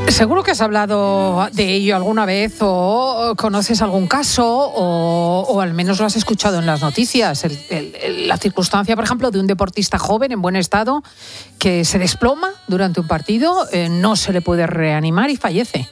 Seguro que has hablado de ello alguna vez o conoces algún caso o al menos lo has escuchado en las noticias. La circunstancia, por ejemplo, de un deportista joven en buen estado que se desploma durante un partido, no se le puede reanimar y fallece.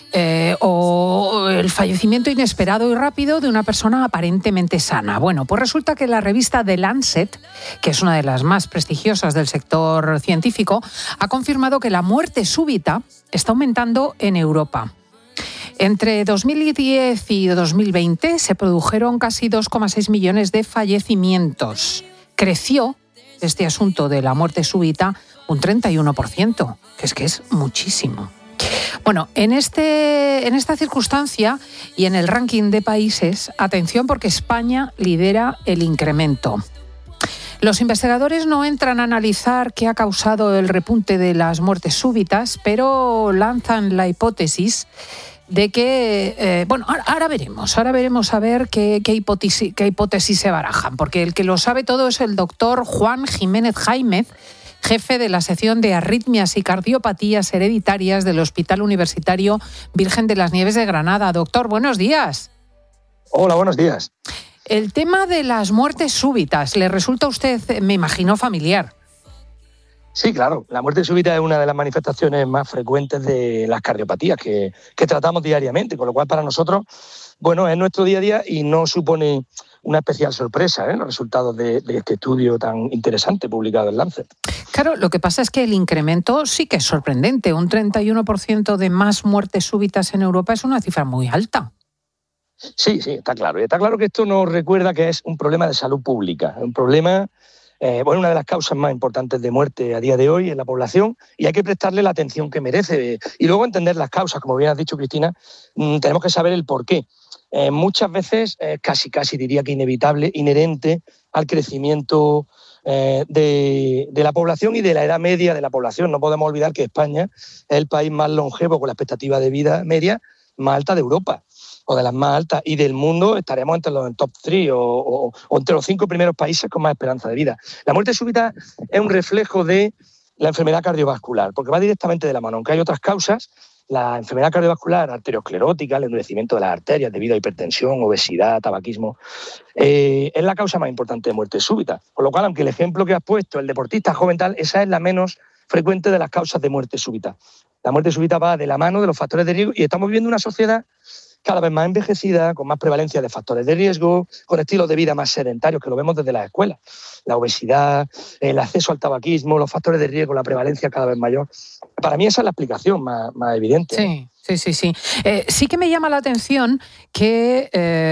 O el fallecimiento inesperado y rápido de una persona aparentemente sana. Bueno, pues resulta que la revista The Lancet, que es una de las más prestigiosas del sector científico, ha confirmado que la muerte súbita está aumentando en Europa. Entre 2010 y 2020 se produjeron casi 2,6 millones de fallecimientos. Creció este asunto de la muerte súbita un 31%, que es muchísimo. Bueno, en esta circunstancia y en el ranking de países, atención porque España lidera el incremento. Los investigadores no entran a analizar qué ha causado el repunte de las muertes súbitas, pero lanzan la hipótesis de que, ahora veremos a ver qué hipótesis se barajan, porque el que lo sabe todo es el doctor Juan Jiménez Jaimez, jefe de la sección de arritmias y cardiopatías hereditarias del Hospital Universitario Virgen de las Nieves de Granada. Doctor, buenos días. Hola, buenos días. El tema de las muertes súbitas, ¿le resulta a usted, me imagino, familiar? Sí, claro. La muerte súbita es una de las manifestaciones más frecuentes de las cardiopatías que tratamos diariamente, con lo cual para nosotros, es nuestro día a día y no supone una especial sorpresa, los resultados de este estudio tan interesante publicado en Lancet. Claro, lo que pasa es que el incremento sí que es sorprendente. Un 31% de más muertes súbitas en Europa es una cifra muy alta. Sí, está claro. Y está claro que esto nos recuerda que es un problema de salud pública, un problema, una de las causas más importantes de muerte a día de hoy en la población, y hay que prestarle la atención que merece. Y luego entender las causas, como bien has dicho, Cristina, tenemos que saber el porqué. Muchas veces, casi diría que inevitable, inherente al crecimiento de la población y de la edad media de la población. No podemos olvidar que España es el país más longevo con la expectativa de vida media más alta de Europa, o de las más altas, y del mundo estaremos entre los top 3 o entre los 5 primeros países con más esperanza de vida. La muerte súbita es un reflejo de la enfermedad cardiovascular, porque va directamente de la mano, aunque hay otras causas. La enfermedad cardiovascular arteriosclerótica, el endurecimiento de las arterias debido a hipertensión, obesidad, tabaquismo, es la causa más importante de muerte súbita. Con lo cual, aunque el ejemplo que has puesto, el deportista joven tal, esa es la menos frecuente de las causas de muerte súbita. La muerte súbita va de la mano de los factores de riesgo y estamos viviendo una sociedad cada vez más envejecida, con más prevalencia de factores de riesgo, con estilos de vida más sedentarios, que lo vemos desde las escuelas. La obesidad, el acceso al tabaquismo, los factores de riesgo, la prevalencia cada vez mayor. Para mí esa es la explicación más evidente. Sí. Sí que me llama la atención que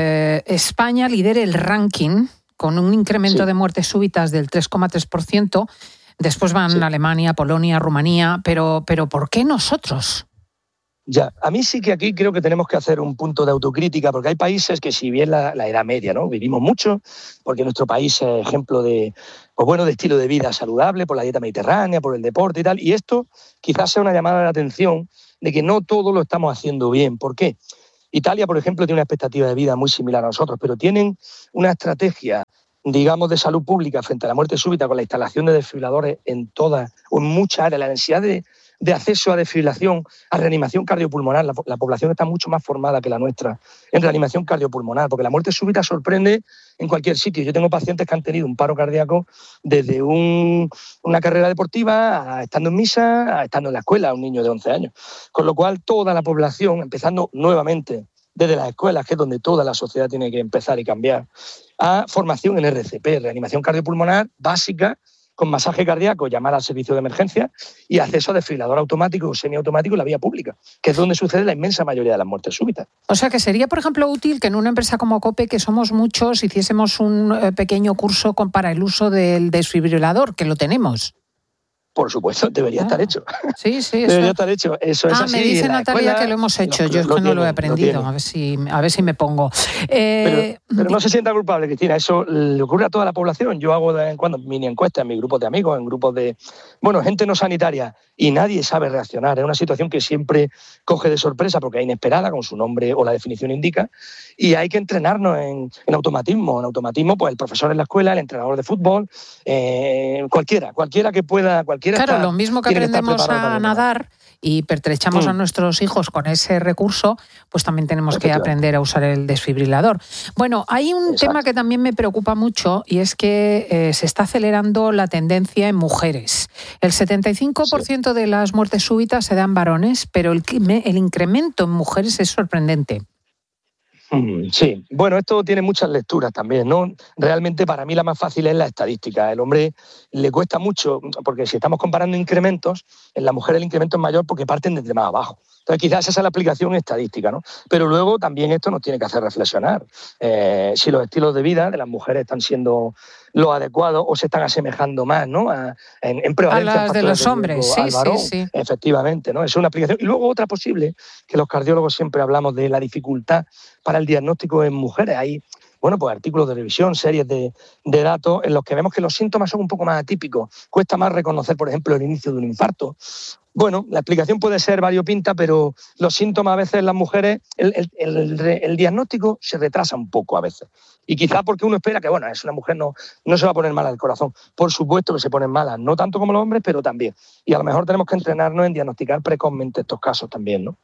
España lidere el ranking con un incremento de muertes súbitas del 3,3%. Después van Alemania, Polonia, Rumanía. Pero ¿por qué nosotros? Ya, a mí sí que aquí creo que tenemos que hacer un punto de autocrítica, porque hay países que, si bien la edad media, ¿no?, vivimos mucho, porque nuestro país es ejemplo de estilo de vida saludable, por la dieta mediterránea, por el deporte y tal, y esto quizás sea una llamada de atención de que no todo lo estamos haciendo bien. ¿Por qué? Italia, por ejemplo, tiene una expectativa de vida muy similar a nosotros, pero tienen una estrategia, digamos, de salud pública frente a la muerte súbita con la instalación de desfibriladores en todas o en muchas áreas, la necesidad de acceso a desfibrilación, a reanimación cardiopulmonar. La población está mucho más formada que la nuestra en reanimación cardiopulmonar, porque la muerte súbita sorprende en cualquier sitio. Yo tengo pacientes que han tenido un paro cardíaco desde una carrera deportiva, a estando en misa, a estando en la escuela, un niño de 11 años. Con lo cual, toda la población, empezando nuevamente desde las escuelas, que es donde toda la sociedad tiene que empezar y cambiar, a formación en RCP, reanimación cardiopulmonar básica, con masaje cardíaco, llamar al servicio de emergencia y acceso a desfibrilador automático o semiautomático en la vía pública, que es donde sucede la inmensa mayoría de las muertes súbitas. O sea, que sería, por ejemplo, útil que en una empresa como COPE, que somos muchos, hiciésemos un pequeño curso para el uso del desfibrilador, que lo tenemos. Por supuesto, debería estar hecho. Sí, eso. Debería estar hecho. Eso es así. Me dice Natalia que lo hemos hecho. Yo es que no lo he aprendido. A ver si me pongo. Pero no se sienta culpable, Cristina. Eso le ocurre a toda la población. Yo hago de vez en cuando mini encuestas en mis grupos de amigos, en grupos de gente no sanitaria, y nadie sabe reaccionar. Es una situación que siempre coge de sorpresa porque es inesperada, como su nombre o la definición indica, y hay que entrenarnos en automatismo. En automatismo, pues el profesor en la escuela, el entrenador de fútbol, cualquiera que pueda. Claro, lo mismo que aprendemos a nadar y pertrechamos a nuestros hijos con ese recurso, pues también tenemos que aprender a usar el desfibrilador. Bueno, hay un tema que también me preocupa mucho y es que se está acelerando la tendencia en mujeres. El 75% de las muertes súbitas se dan varones, pero el incremento en mujeres es sorprendente. Sí, bueno, esto tiene muchas lecturas también, ¿no? Realmente para mí la más fácil es la estadística. El hombre le cuesta mucho, porque si estamos comparando incrementos, en la mujer el incremento es mayor porque parten desde más abajo. Entonces quizás esa es la aplicación estadística, ¿no? Pero luego también esto nos tiene que hacer reflexionar. Si los estilos de vida de las mujeres están siendo lo adecuado o se están asemejando más, ¿no? En prevalencia a las de los hombres, al varón, sí. Efectivamente, ¿no? Es una aplicación. Y luego otra posible, que los cardiólogos siempre hablamos de la dificultad para el diagnóstico en mujeres. Hay, bueno, pues artículos de revisión, series de datos en los que vemos que los síntomas son un poco más atípicos. Cuesta más reconocer, por ejemplo, el inicio de un infarto. Bueno, la explicación puede ser variopinta, pero los síntomas a veces en las mujeres, el diagnóstico se retrasa un poco a veces. Y quizá porque uno espera que, bueno, es una mujer, no se va a poner mala del corazón. Por supuesto que se ponen malas, no tanto como los hombres, pero también. Y a lo mejor tenemos que entrenarnos en diagnosticar precozmente estos casos también, ¿no?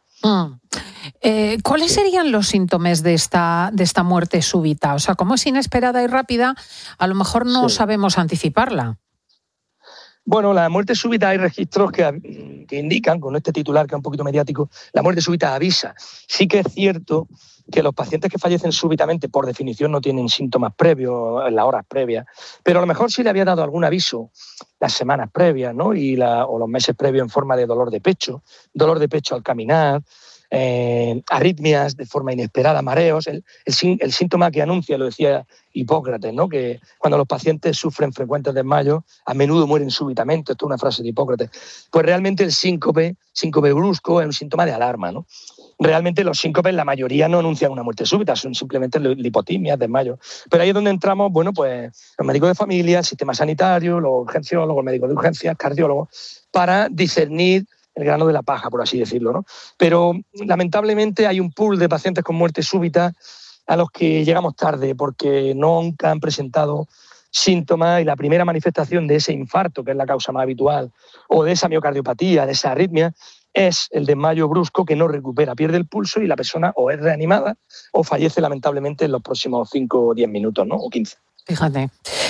¿Cuáles serían los síntomas de esta muerte súbita? O sea, como es inesperada y rápida, a lo mejor no sabemos anticiparla. Bueno, la muerte súbita hay registros que indican, con este titular que es un poquito mediático, la muerte súbita avisa. Sí que es cierto que los pacientes que fallecen súbitamente, por definición, no tienen síntomas previos, en las horas previas, pero a lo mejor sí le había dado algún aviso las semanas previas, ¿no? O los meses previos en forma de dolor de pecho al caminar, arritmias de forma inesperada, mareos, el síntoma que anuncia, lo decía Hipócrates, ¿no? Que cuando los pacientes sufren frecuentes desmayos, a menudo mueren súbitamente. Esto es una frase de Hipócrates. Pues realmente el síncope brusco, es un síntoma de alarma, ¿no? Realmente los síncopes, la mayoría no anuncian una muerte súbita, son simplemente lipotimias, desmayos. Pero ahí es donde entramos, bueno, pues los médicos de familia, el sistema sanitario, los urgenciólogos, médicos de urgencias, cardiólogos, para discernir el grano de la paja, por así decirlo, ¿no? Pero lamentablemente hay un pool de pacientes con muerte súbita a los que llegamos tarde porque nunca han presentado síntomas y la primera manifestación de ese infarto, que es la causa más habitual, o de esa miocardiopatía, de esa arritmia, es el desmayo brusco que no recupera, pierde el pulso y la persona o es reanimada o fallece lamentablemente en los próximos 5 o 10 minutos, ¿no? O 15. Fíjate,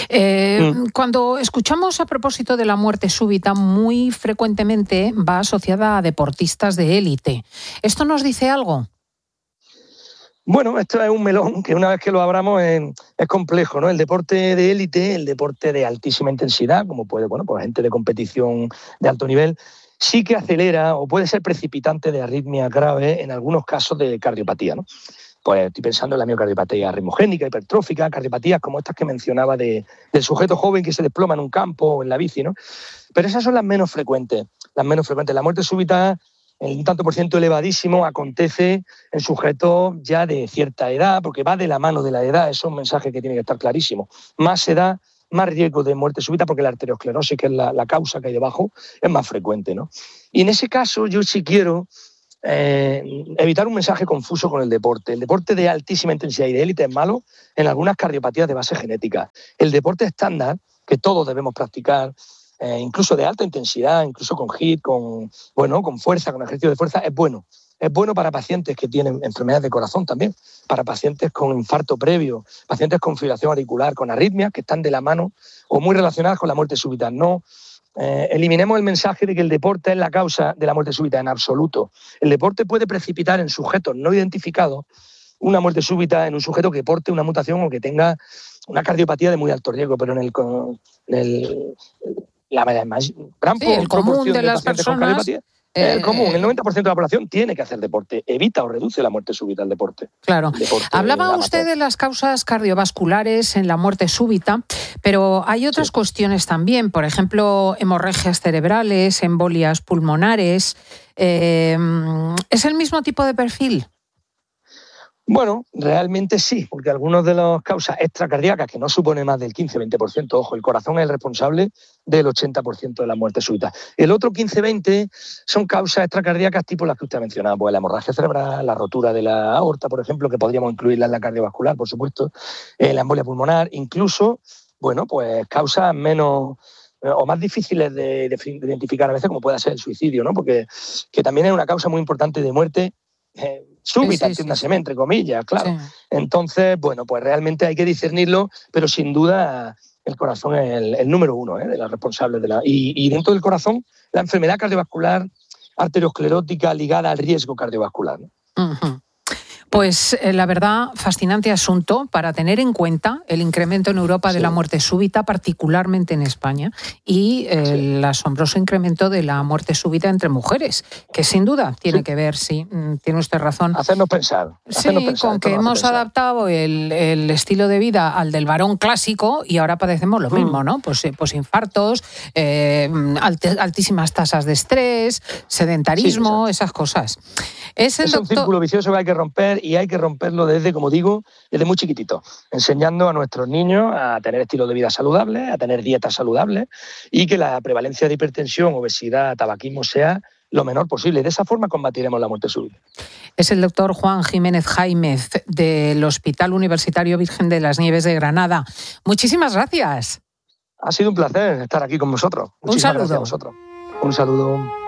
cuando escuchamos a propósito de la muerte súbita, muy frecuentemente va asociada a deportistas de élite. ¿Esto nos dice algo? Bueno, esto es un melón que una vez que lo abramos es complejo, ¿no? El deporte de élite, el deporte de altísima intensidad, como puede, bueno, pues gente de competición de alto nivel, sí que acelera o puede ser precipitante de arritmia grave en algunos casos de cardiopatía, ¿no? Pues estoy pensando en la miocardiopatía ritmogénica, hipertrófica, cardiopatías como estas que mencionaba del sujeto joven que se desploma en un campo o en la bici, ¿no? Pero esas son las menos frecuentes. La muerte súbita, en un tanto por ciento elevadísimo, acontece en sujetos ya de cierta edad, porque va de la mano de la edad, eso es un mensaje que tiene que estar clarísimo. Más edad, más riesgo de muerte súbita, porque la arteriosclerosis, que es la causa que hay debajo, es más frecuente, ¿no? Y en ese caso yo sí quiero evitar un mensaje confuso con el deporte. El deporte de altísima intensidad y de élite es malo en algunas cardiopatías de base genética. El deporte estándar, que todos debemos practicar, incluso de alta intensidad, incluso con HIIT, con fuerza, con ejercicio de fuerza, es bueno. Es bueno para pacientes que tienen enfermedades de corazón también, para pacientes con infarto previo, pacientes con fibrilación auricular, con arritmias que están de la mano o muy relacionadas con la muerte súbita. No eliminemos el mensaje de que el deporte es la causa de la muerte súbita, en absoluto. El deporte puede precipitar en sujetos no identificados una muerte súbita en un sujeto que porte una mutación o que tenga una cardiopatía de muy alto riesgo, pero el común de las personas, el común, el 90% de la población tiene que hacer deporte. Evita o reduce la muerte súbita el deporte. Claro. Hablaba usted de las causas cardiovasculares en la muerte súbita, pero hay otras cuestiones también. Por ejemplo, hemorragias cerebrales, embolias pulmonares. ¿Es el mismo tipo de perfil? Bueno, realmente sí, porque algunas de las causas extracardíacas, que no supone más del 15-20%, ojo, el corazón es el responsable del 80% de la muerte súbita. El otro 15-20% son causas extracardíacas tipo las que usted ha mencionado, pues la hemorragia cerebral, la rotura de la aorta, por ejemplo, que podríamos incluirla en la cardiovascular, por supuesto, la embolia pulmonar, incluso, bueno, pues causas menos o más difíciles de identificar a veces, como puede ser el suicidio, ¿no? Porque que también es una causa muy importante de muerte súbita, entiéndaseme, entre comillas, claro. Sí. Entonces, bueno, pues realmente hay que discernirlo, pero sin duda el corazón es el número uno de las responsables de y dentro del corazón, la enfermedad cardiovascular arteriosclerótica ligada al riesgo cardiovascular, ¿no? Uh-huh. Pues la verdad, fascinante asunto para tener en cuenta el incremento en Europa de la muerte súbita, particularmente en España, y el asombroso incremento de la muerte súbita entre mujeres, que sin duda tiene que ver, tiene usted razón. Hacernos pensar. Con que hemos adaptado el estilo de vida al del varón clásico y ahora padecemos lo mismo, ¿no? Pues infartos, altísimas tasas de estrés, sedentarismo, esas cosas. Es un círculo vicioso que hay que romper y hay que romperlo desde, como digo, desde muy chiquitito, enseñando a nuestros niños a tener estilos de vida saludables, a tener dietas saludables y que la prevalencia de hipertensión, obesidad, tabaquismo sea lo menor posible. De esa forma combatiremos la muerte súbita. Es el doctor Juan Jiménez Jaimez del Hospital Universitario Virgen de las Nieves de Granada. Muchísimas gracias. Ha sido un placer estar aquí con vosotros. Muchísimas gracias a vosotros. Un saludo.